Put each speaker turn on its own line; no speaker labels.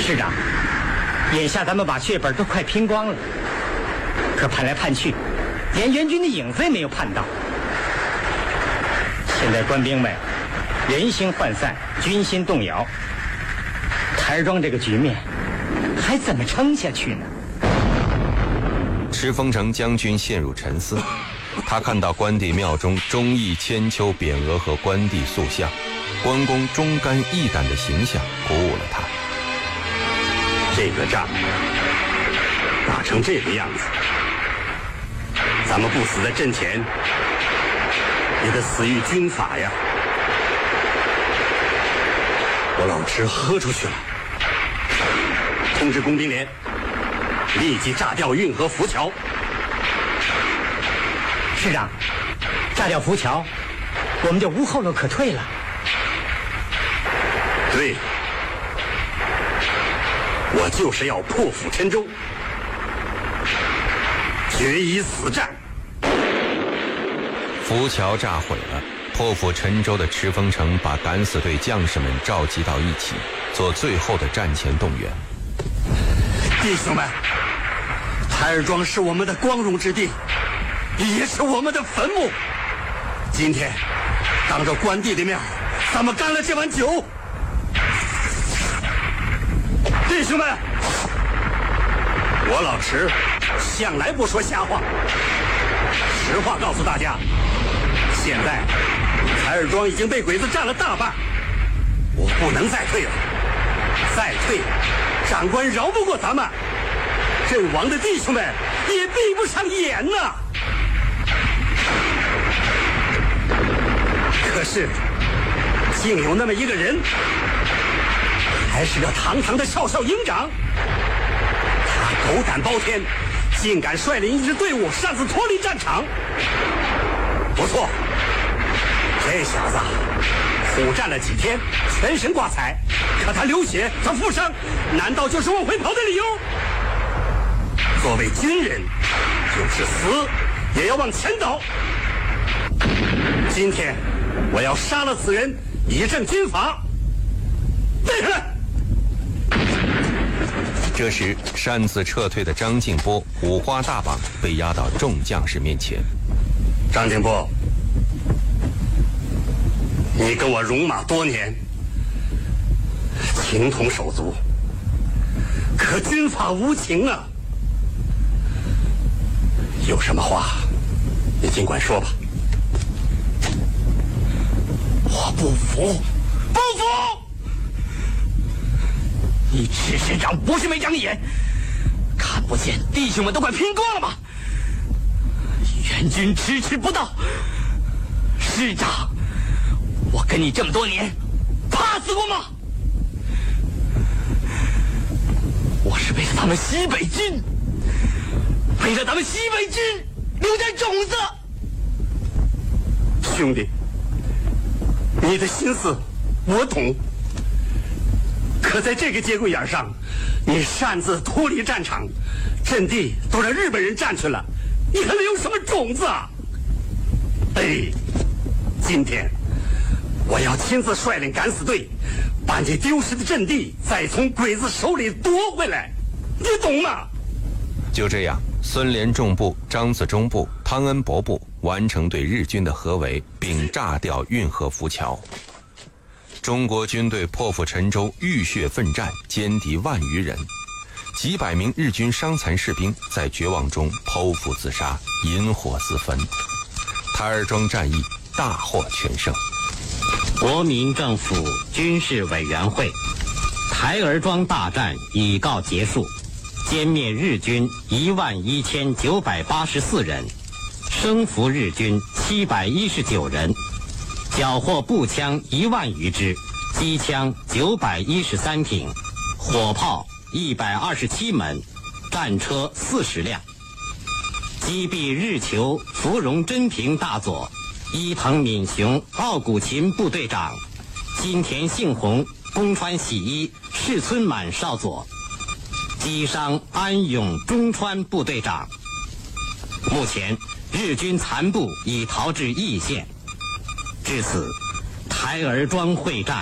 师长，眼下咱们把血本都快拼光了，可盼来盼去，连援军的影子也没有盼到。现在官兵们人心涣散，军心动摇，台儿庄这个局面还怎么撑下去呢？
池丰城将军陷入沉思，他看到关帝庙中忠义千秋匾额和关帝塑像，关公忠肝义胆的形象鼓舞了他。
这个仗打成这个样子，咱们不死在阵前，也得死于军法呀！我老池喝出去了，通知工兵连立即炸掉运河浮桥。
师长，炸掉浮桥，我们就无后路可退了。
对，我就是要破釜沉舟，决一死战。
浮桥炸毁了，破釜沉舟的池丰城把敢死队将士们召集到一起，做最后的战前动员。
弟兄们，台儿庄是我们的光荣之地，也是我们的坟墓。今天当着关帝的面，咱们干了这碗酒。弟兄们，我老池向来不说瞎话，实话告诉大家，现在台儿庄已经被鬼子占了大半，我不能再退了，再退长官饶不过咱们，阵亡的弟兄们也闭不上眼呐。可是竟有那么一个人，还是个堂堂的少校营长，他斗胆包天，竟敢率领一支队伍擅自脱离战场。不错，这小子苦战了几天，全身挂彩，可他流血，他负伤，难道就是往回跑的理由？作为军人，就是死也要往前走。今天我要杀了此人，以正军法。背下来！
这时擅自撤退的张静波五花大绑被押到众将士面前。
张静波，你跟我戎马多年，情同手足，可军法无情啊！有什么话你尽管说吧。我不服，不服！
你池师长不是没长眼，看不见弟兄们都快拼光了吗？援军迟迟不到，师长，我跟你这么多年，怕死过吗？我是为了咱们西北军，为了咱们西北军留点种子。
兄弟，你的心思我懂，可在这个节骨眼上，你擅自脱离战场，阵地都让日本人占去了，你还留什么种子啊？哎，今天我要亲自率领敢死队，把你丢失的阵地再从鬼子手里夺回来，你懂吗？
就这样，孙连仲部、张自忠部、汤恩伯部完成对日军的合围，并炸掉运河浮桥。中国军队破釜沉舟，浴血奋战，歼敌万余人，几百名日军伤残士兵在绝望中剖腹自杀，引火自焚。台儿庄战役大获全胜。
国民政府军事委员会，台儿庄大战已告结束，歼灭日军11984人，生俘日军719人，缴获步枪1万余支，机枪913挺，火炮127门，战车40辆，击毙日酋芙蓉真平大佐、伊藤敏雄、奥古琴部队长、金田幸宏、宫川喜一、世村满少佐，击伤安永中川部队长。目前日军残部已逃至义县。至此，台儿庄会战